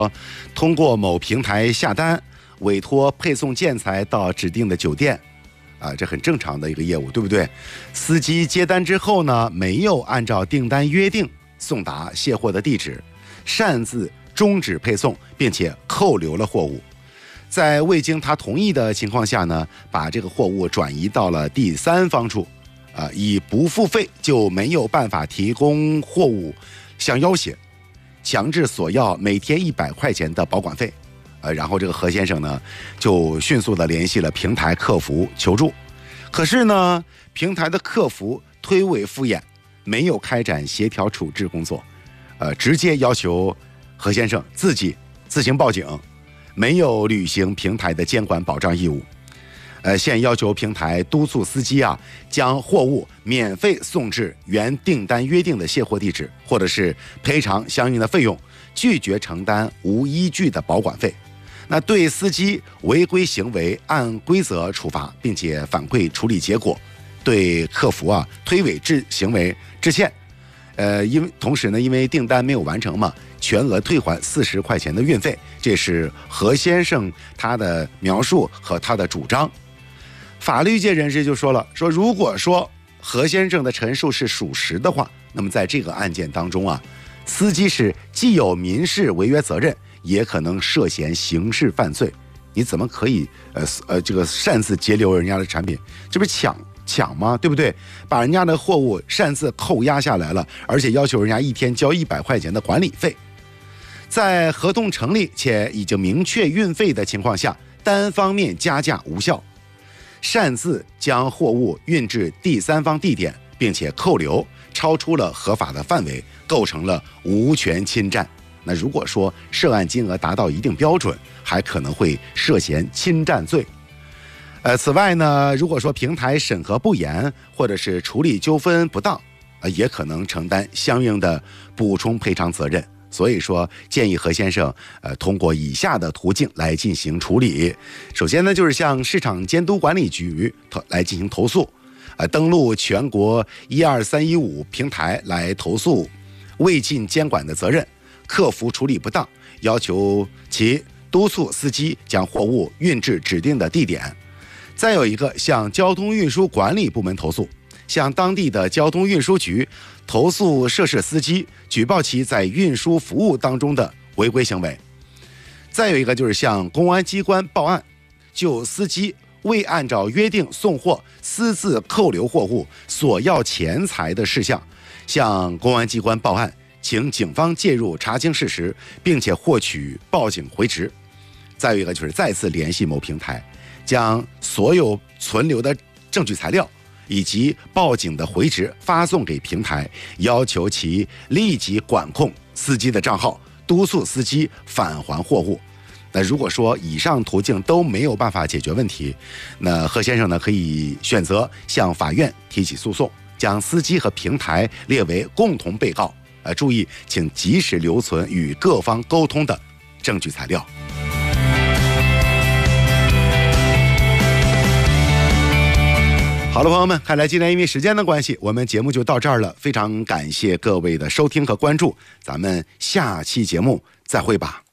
通过某平台下单，委托配送建材到指定的酒店，这很正常的一个业务，对不对？司机接单之后呢，没有按照订单约定送达卸货的地址，擅自终止配送，并且扣留了货物。在未经他同意的情况下呢，把这个货物转移到了第三方处，以不付费就没有办法提供货物相要挟，强制索要每天100块钱的保管费。然后这个何先生呢，就迅速的联系了平台客服求助。可是呢，平台的客服推诿敷衍，没有开展协调处置工作，直接要求何先生自行报警，没有履行平台的监管保障义务。现要求平台督促司机将货物免费送至原订单约定的卸货地址，或者是赔偿相应的费用，拒绝承担无依据的保管费。那对司机违规行为按规则处罚，并且反馈处理结果，对客服推诿行为致歉。同时呢，因为订单没有完成嘛，全额退还40块钱的运费。这是何先生他的描述和他的主张。法律界人士就说了，如果说何先生的陈述是属实的话，那么在这个案件当中司机是既有民事违约责任，也可能涉嫌刑事犯罪。你怎么可以这个擅自截留人家的产品？这不是抢吗？对不对？把人家的货物擅自扣押下来了，而且要求人家一天交100块钱的管理费。在合同成立且已经明确运费的情况下，单方面加价无效，擅自将货物运至第三方地点，并且扣留，超出了合法的范围，构成了无权侵占。那如果说涉案金额达到一定标准，还可能会涉嫌侵占罪。此外呢，如果说平台审核不严，或者是处理纠纷不当，也可能承担相应的补充赔偿责任。所以说，建议何先生通过以下的途径来进行处理。首先呢，就是向市场监督管理局来进行投诉，登录全国12315平台来投诉未尽监管的责任，客服处理不当，要求其督促司机将货物运至指定的地点。再有一个，向交通运输管理部门投诉，向当地的交通运输局投诉涉事司机，举报其在运输服务当中的违规行为。再有一个就是向公安机关报案，就司机未按照约定送货，私自扣留货物，索要钱财的事项，向公安机关报案，请警方介入查清事实，并且获取报警回执。再有一个就是再次联系某平台，将所有存留的证据材料以及报警的回执发送给平台，要求其立即管控司机的账号，督促司机返还货物。那如果说以上途径都没有办法解决问题，那何先生呢，可以选择向法院提起诉讼，将司机和平台列为共同被告。注意，请及时留存与各方沟通的证据材料。好了，朋友们，看来今天因为时间的关系，我们节目就到这儿了。非常感谢各位的收听和关注，咱们下期节目再会吧。